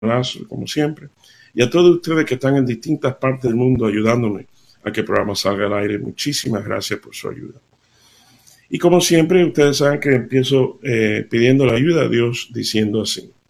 abrazo, como siempre. Y a todos ustedes que están en distintas partes del mundo ayudándome a que el programa salga al aire, muchísimas gracias por su ayuda. Y como siempre, ustedes saben que empiezo pidiendo la ayuda a Dios diciendo así: